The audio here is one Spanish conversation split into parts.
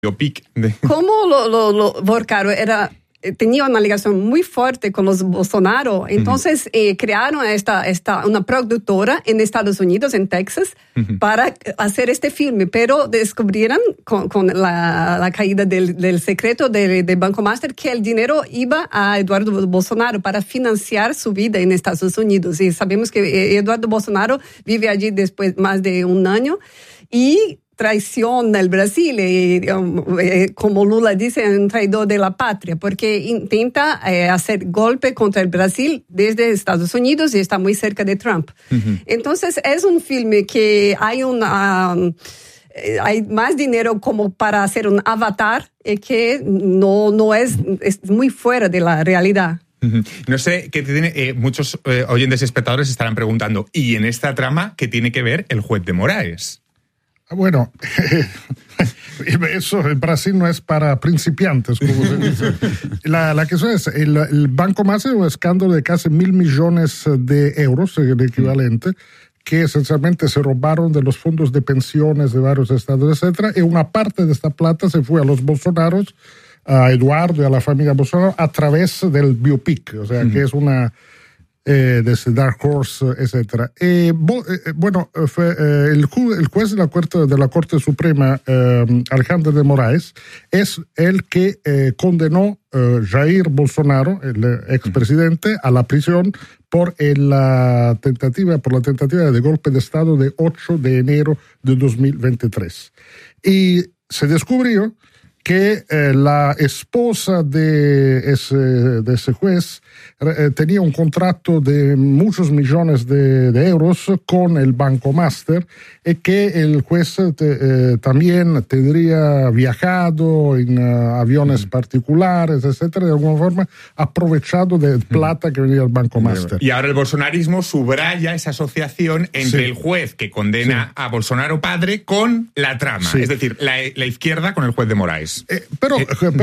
biopic. ¿Cómo Borcaro tenía una ligación muy fuerte con los Bolsonaro? Entonces crearon una productora en Estados Unidos, en Texas, para hacer este filme, pero descubrieron con la caída del secreto del Banco Master que el dinero iba a Eduardo Bolsonaro para financiar su vida en Estados Unidos. Y sabemos que Eduardo Bolsonaro vive allí después más de un año y traiciona el Brasil, como Lula dice, un traidor de la patria, porque intenta hacer golpe contra el Brasil desde Estados Unidos y está muy cerca de Trump. Entonces es un filme que hay más dinero como para hacer un avatar que no es muy fuera de la realidad. No sé, qué tiene, muchos oyentes y espectadores estarán preguntando, ¿y en esta trama qué tiene que ver el juez de Moraes? Bueno, eso en Brasil no es para principiantes, como se dice. La cuestión es, el Banco Master es un escándalo de casi 1.000 millones de euros, el equivalente, que esencialmente se robaron de los fondos de pensiones de varios estados, etc. Y una parte de esta plata se fue a los Bolsonaros, a Eduardo y a la familia Bolsonaro, a través del biopic, o sea, que es una... de Dark Horse, etc. Bueno, el juez de la Corte Suprema, Alejandro de Moraes, es el que condenó Jair Bolsonaro, el expresidente, a la prisión por la tentativa de golpe de Estado de 8 de enero de 2023. Y se descubrió que la esposa de ese juez tenía un contrato de muchos millones de euros con el Banco Master y que el juez también tendría viajado en aviones particulares, etcétera, de alguna forma aprovechado de plata que venía del Banco Master. Y ahora el bolsonarismo subraya esa asociación entre el juez que condena a Bolsonaro padre con la trama, es decir, la izquierda con el juez de Moraes. Pero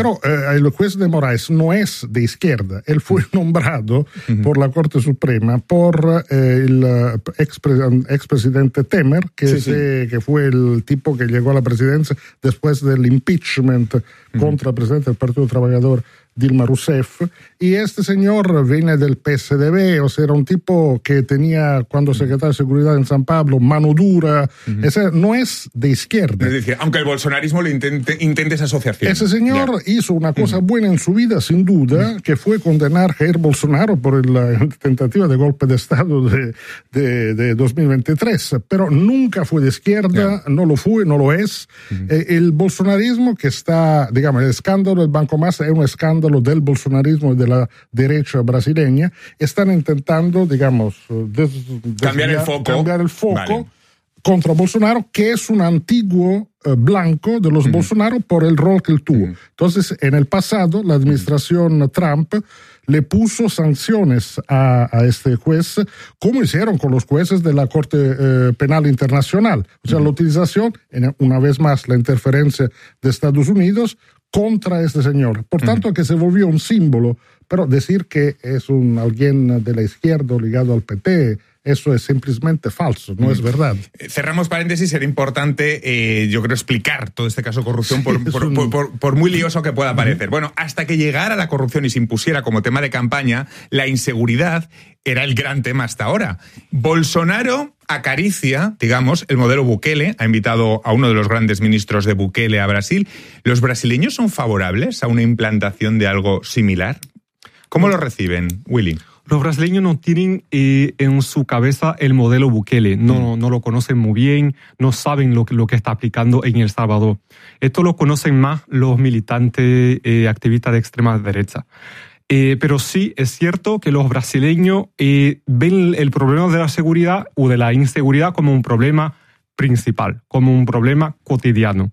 el juez de Moraes no es de izquierda. Él fue nombrado por la Corte Suprema por el expresidente Temer, que fue el tipo que llegó a la presidencia después del impeachment contra el presidente del Partido Trabajador, Dilma Rousseff, y este señor viene del PSDB, o sea, era un tipo que tenía, cuando secretario de Seguridad en San Pablo, mano dura, ese no es de izquierda. Es decir, aunque el bolsonarismo le intente esa asociación. Ese señor hizo una cosa buena en su vida, sin duda, que fue condenar a Jair Bolsonaro por la tentativa de golpe de Estado de 2023, pero nunca fue de izquierda, no lo fue, no lo es. El bolsonarismo que está, digamos, el escándalo del Banco Master es un escándalo del bolsonarismo y de la derecha brasileña, están intentando, digamos, cambiar el foco contra Bolsonaro, que es un antiguo blanco de los Bolsonaro por el rol que él tuvo. Entonces, en el pasado, la administración Trump le puso sanciones a este juez, como hicieron con los jueces de la Corte Penal Internacional. O sea, la utilización, una vez más, la interferencia de Estados Unidos contra este señor. Por tanto, que se volvió un símbolo, pero decir que es alguien de la izquierda ligado al PT, eso es simplemente falso, no es verdad. Cerramos paréntesis, será importante, yo creo, explicar todo este caso de corrupción por muy lioso que pueda parecer. Bueno, hasta que llegara la corrupción y se impusiera como tema de campaña, la inseguridad era el gran tema hasta ahora. Bolsonaro acaricia, digamos, el modelo Bukele, ha invitado a uno de los grandes ministros de Bukele a Brasil. ¿Los brasileños son favorables a una implantación de algo similar? ¿Cómo lo reciben, Willy? Los brasileños no tienen en su cabeza el modelo Bukele, no lo conocen muy bien, no saben lo que está aplicando en El Salvador. Esto lo conocen más los militantes activistas de extrema derecha. Pero sí es cierto que los brasileños ven el problema de la seguridad o de la inseguridad como un problema principal, como un problema cotidiano.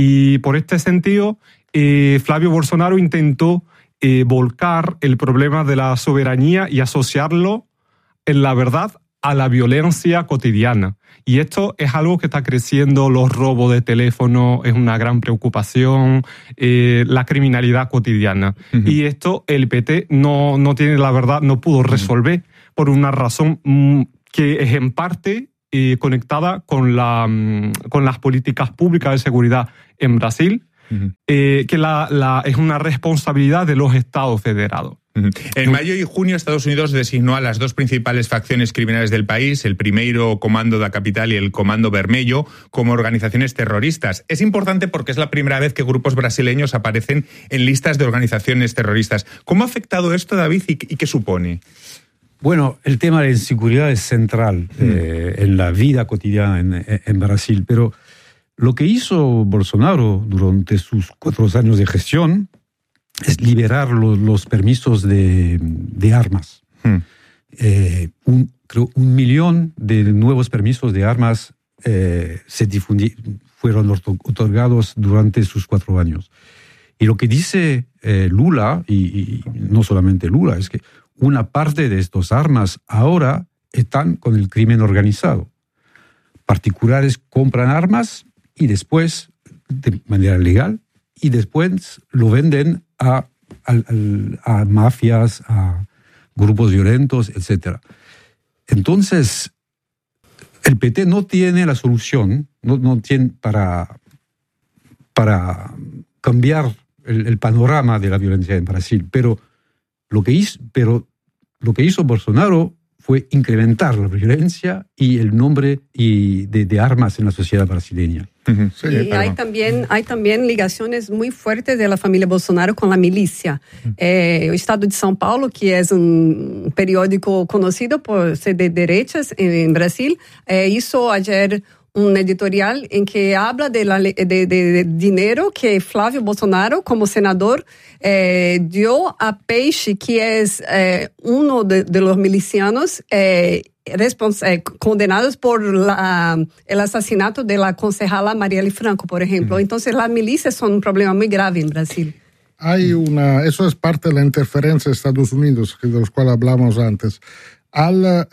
Y por este sentido, Flavio Bolsonaro intentó volcar el problema de la soberanía y asociarlo, en la verdad, a la violencia cotidiana. Y esto es algo que está creciendo, los robos de teléfono es una gran preocupación, la criminalidad cotidiana. Y esto el PT no tiene, la verdad, no pudo resolver por una razón que es en parte conectada con las políticas públicas de seguridad en Brasil, que es una responsabilidad de los Estados federados. En mayo y junio, Estados Unidos designó a las dos principales facciones criminales del país, el primeiro Comando da Capital y el Comando Vermelho, como organizaciones terroristas. Es importante porque es la primera vez que grupos brasileños aparecen en listas de organizaciones terroristas. ¿Cómo ha afectado esto, David, y qué supone? Bueno, el tema de la inseguridad es central en la vida cotidiana en Brasil, pero lo que hizo Bolsonaro durante sus 4 años de gestión es liberar los permisos de armas. Creo 1 millón de nuevos permisos de armas fueron otorgados durante sus 4 años. Y lo que dice Lula, y no solamente Lula, es que una parte de estas armas ahora están con el crimen organizado. Particulares compran armas y después, de manera legal, y después lo venden a mafias, a grupos violentos, etc. Entonces, el PT no tiene la solución, no tiene para cambiar el panorama de la violencia en Brasil, pero lo que hizo Bolsonaro fue incrementar la violencia y el nombre de armas en la sociedad brasileña. Sí, y hay también ligaciones muy fuertes de la familia Bolsonaro con la milicia. El Estado de São Paulo, que es un periódico conocido por ser de derechas en Brasil, hizo ayer un editorial en que habla de dinero que Flávio Bolsonaro, como senador, dio a Peixe, que es uno de los milicianos condenados por el asesinato de la concejala Marielle Franco, por ejemplo. Entonces, las milicias son un problema muy grave en Brasil. Eso es parte de la interferencia de Estados Unidos, de los cuales hablamos antes. Al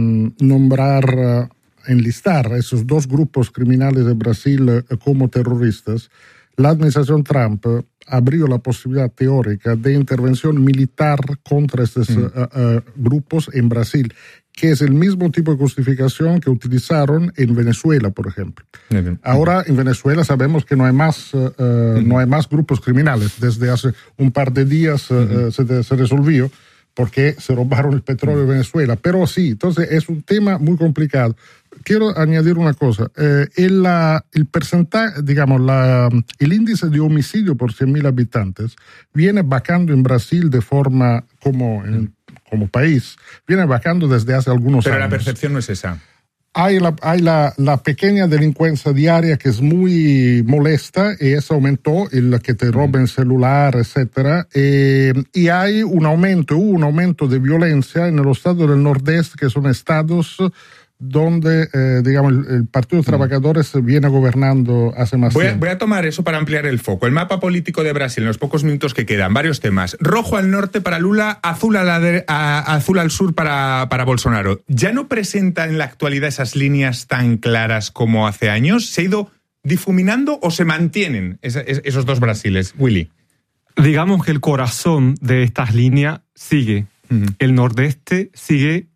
enlistar esos 2 grupos criminales de Brasil como terroristas, la administración Trump abrió la posibilidad teórica de intervención militar contra estos grupos en Brasil, que es el mismo tipo de justificación que utilizaron en Venezuela, por ejemplo. Ahora en Venezuela sabemos que no hay más grupos criminales. Desde hace un par de días se resolvió porque se robaron el petróleo de Venezuela. Pero sí, entonces es un tema muy complicado. Quiero añadir una cosa. El porcentaje, digamos, el índice de homicidio por 100.000 habitantes viene bajando en Brasil de forma como país, viene bajando desde hace algunos años. Pero la percepción no es esa. Hay la pequeña delincuencia diaria que es muy molesta y eso aumentó, el que te roben celular, etcétera. Y hay hubo un aumento de violencia en los estados del Nordeste, que son estados donde, digamos, el Partido de los Trabajadores viene gobernando hace más tiempo. Voy a tomar eso para ampliar el foco. El mapa político de Brasil, en los pocos minutos que quedan, varios temas. Rojo al norte para Lula, azul al sur para Bolsonaro. ¿Ya no presenta en la actualidad esas líneas tan claras como hace años? ¿Se ha ido difuminando o se mantienen esos 2 Brasiles? Willy. Digamos que el corazón de estas líneas sigue. El nordeste sigue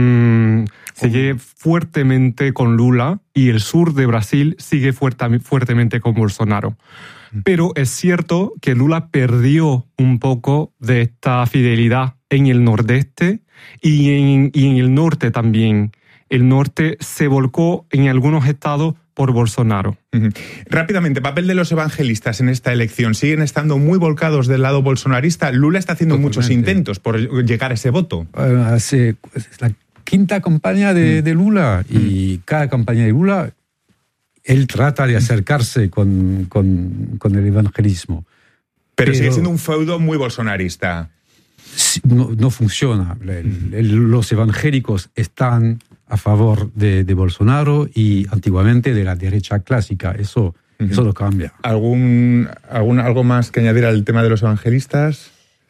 fuertemente con Lula y el sur de Brasil sigue fuertemente con Bolsonaro. Pero es cierto que Lula perdió un poco de esta fidelidad en el nordeste y en el norte también. El norte se volcó en algunos estados por Bolsonaro. Rápidamente, papel de los evangelistas en esta elección. ¿Siguen estando muy volcados del lado bolsonarista? Lula está haciendo muchos intentos por llegar a ese voto. Es la 5ª campaña de Lula y cada campaña de Lula él trata de acercarse con el evangelismo. Pero sigue siendo un feudo muy bolsonarista. No funciona. Los evangélicos están a favor de Bolsonaro y antiguamente de la derecha clásica. Eso lo cambia. ¿Algo más que añadir al tema de los evangelistas?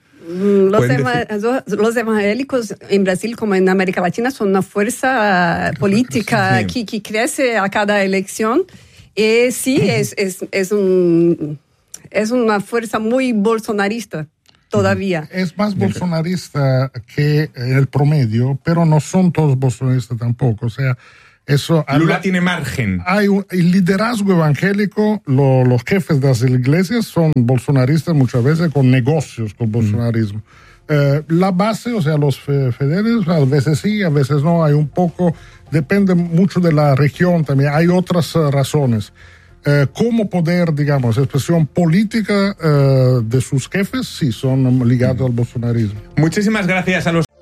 Los evangélicos en Brasil, como en América Latina, son una fuerza política que crece a cada elección. Sí, es una fuerza muy bolsonarista todavía. Es más bolsonarista que el promedio, pero no son todos bolsonaristas tampoco. O sea, Eso, Lula tiene margen. Hay el liderazgo evangélico, los jefes de las iglesias son bolsonaristas muchas veces con negocios con bolsonarismo. La base, o sea, los federales, a veces sí, a veces no, hay un poco, depende mucho de la región también, hay otras razones. Como poder, digamos, expresión política de sus jefes, sí, son ligados al bolsonarismo. Muchísimas gracias a los